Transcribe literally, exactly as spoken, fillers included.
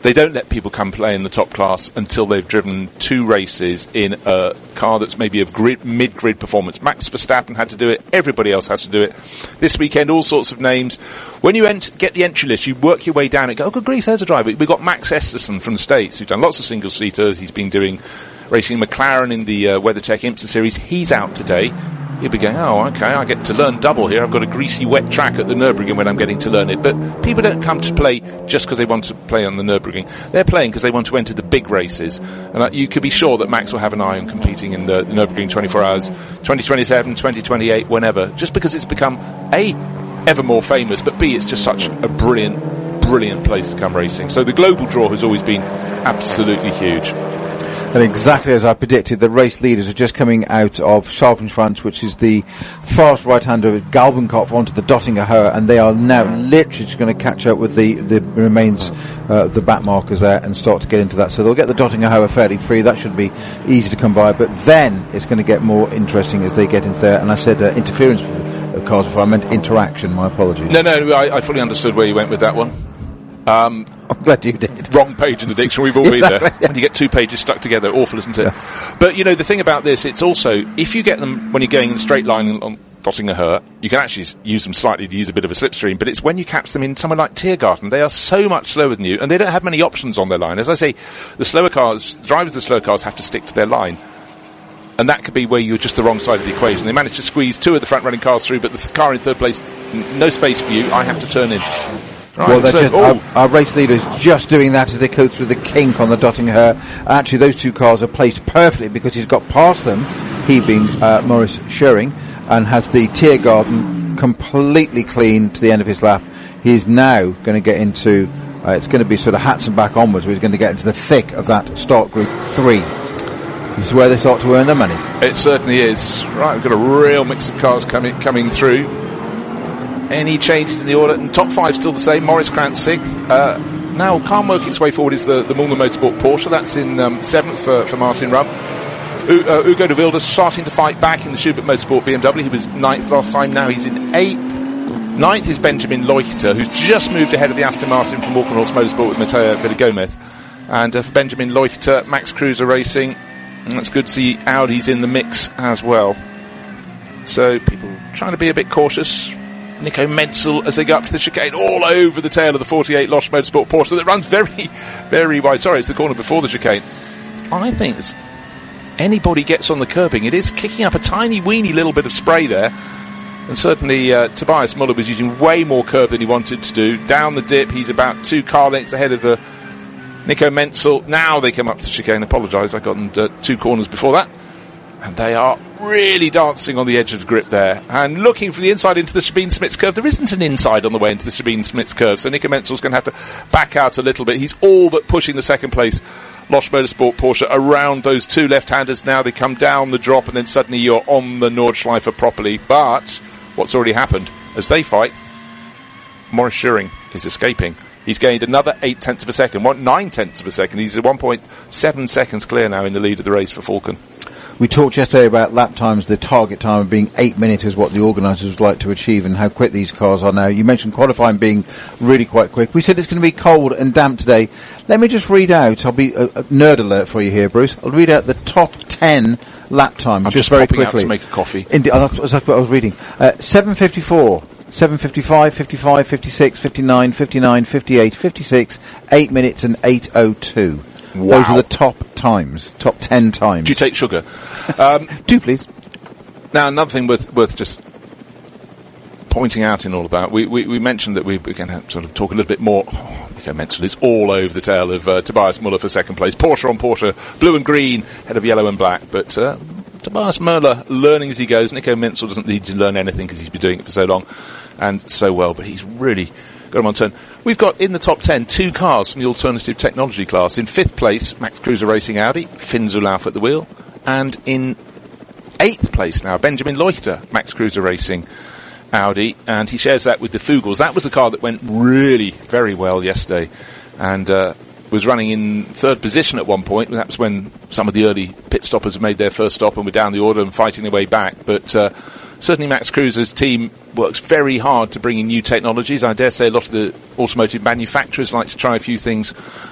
they don't let people come play in the top class until they've driven two races in a car that's maybe of grid, mid-grid performance. Max Verstappen had to do it. Everybody else has to do it. This weekend, all sorts of names. When you ent- get the entry list, you work your way down and go, oh, good grief, there's a driver. We've got Max Esterson from the States, who's done lots of single-seaters. He's been doing racing McLaren in the uh, WeatherTech IMSA series. He's out today. You'll be going, oh, okay, I get to learn double here. I've got a greasy, wet track at the Nürburgring when I'm getting to learn it. But people don't come to play just because they want to play on the Nürburgring. They're playing because they want to enter the big races. And uh, you could be sure that Max will have an eye on competing in the Nürburgring twenty-four hours, twenty twenty-seven, twenty twenty-eight, whenever. Just because it's become, A, ever more famous, but B, it's just such a brilliant, brilliant place to come racing. So the global draw has always been absolutely huge. And exactly as I predicted, the race leaders are just coming out of Schaffenschwanz, which is the fast right-hander of Galbenkopf onto the Dottinger Höhe, and they are now literally just going to catch up with the, the remains uh, of the back markers there and start to get into that. So they'll get the Dottinger Höhe fairly free. That should be easy to come by. But then it's going to get more interesting as they get into there. And I said uh, interference of cars before. I meant interaction. My apologies. No, no, I, I fully understood where you went with that one. Um, I'm glad you did. Wrong page in the dictionary, we've all exactly, been there. Yeah. When you get two pages stuck together, awful, isn't it? Yeah. But, you know, the thing about this, it's also, if you get them when you're going in a straight line on Dottinger Höhe, you can actually use them slightly to use a bit of a slipstream, but it's when you catch them in somewhere like Tiergarten, they are so much slower than you, and they don't have many options on their line. As I say, the slower cars, drivers of the slower cars have to stick to their line. And that could be where you're just the wrong side of the equation. They managed to squeeze two of the front-running cars through, but the th- car in third place, n- no space for you, I have to turn in. Right, well, so, just, our, our race leader is just doing that as they go through the kink on the Dottinger Höhe. Actually, those two cars are placed perfectly because he's got past them, he being uh, Maurice Schöring, and has the Tiergarten completely clean to the end of his lap. He's now going to get into, uh, it's going to be sort of hats and back onwards, where he's going to get into the thick of that start group three. This is where they start to earn their money. It certainly is. Right, we've got a real mix of cars coming coming through. Any changes in the order? And top five still the same. Maurice Krantz sixth. Uh, now, calm working its way forward is the, the Mühlner Motorsport Porsche. That's in um, seventh for, for Martin Rupp. U- uh, Ugo de Wilde starting to fight back in the Schubert Motorsport B M W. He was ninth last time. Now he's in eighth. Ninth is Benjamin Leuchter, who's just moved ahead of the Aston Martin from Walkenhorst Motorsport with Matteo Villagomez. And uh, for Benjamin Leuchter, Max Kruse Racing. And that's good to see Audi's in the mix as well. So people trying to be a bit cautious. Nico Menzel as they go up to the chicane, all over the tail of the forty-eight Losch Motorsport Porsche that runs very, very wide. Sorry, it's the corner before the chicane. I think it's, anybody gets on the curbing, it is kicking up a tiny weeny little bit of spray there. And certainly uh, Tobias Muller was using way more curb than he wanted to do. Down the dip, he's about two car lengths ahead of the Nico Menzel. Now they come up to the chicane. Apologise, I got them uh, two corners before that. And they are really dancing on the edge of the grip there. And looking for the inside into the Sabine-Smits curve. There isn't an inside on the way into the Sabine-Smits curve, so Nico Menzel's going to have to back out a little bit. He's all but pushing the second place Losch Motorsport Porsche around those two left-handers. Now they come down the drop, and then suddenly you're on the Nordschleife properly. But what's already happened, as they fight, Maurice Schöring is escaping. He's gained another eight tenths of a second, one, nine tenths of a second. He's one point seven seconds clear now in the lead of the race for Falcon. We talked yesterday about lap times. The target time of being eight minutes is what the organisers would like to achieve, and how quick these cars are now. You mentioned qualifying being really quite quick. We said it's going to be cold and damp today. Let me just read out, I'll be a, a nerd alert for you here, Bruce. I'll read out the top ten lap times I'm just, just very popping quickly. out to make a coffee. Indeed, oh, that's exactly what I was reading. Uh, seven fifty-four, seven fifty-five, fifty-five, fifty-six, fifty-nine, fifty-nine, fifty-eight, fifty-six, eight minutes and eight oh two. Wow. Those are the top times, top ten times. Do you take sugar? Um, Do please. Now, another thing worth, worth just pointing out in all of that, we, we, we mentioned that we, we're going to sort of talk a little bit more. Oh, Nico Menzel is all over the tail of uh, Tobias Muller for second place. Porsche on Porsche, blue and green, head of yellow and black. But uh, Tobias Muller learning as he goes. Nico Menzel doesn't need to learn anything because he's been doing it for so long and so well. But he's really got him on turn. We've got in the top ten two cars from the alternative technology class. In fifth place, Max Kruse Racing Audi, Finn Zulauf at the wheel. And in eighth place now, Benjamin Leuchter, Max Kruse Racing Audi. And he shares that with the Fugels. That was the car that went really very well yesterday. And uh, was running in third position at one point. That's when some of the early pit stoppers made their first stop and were down the order and fighting their way back. But uh, certainly Max Kruse's team works very hard to bring in new technologies. I dare say a lot of the automotive manufacturers like to try a few things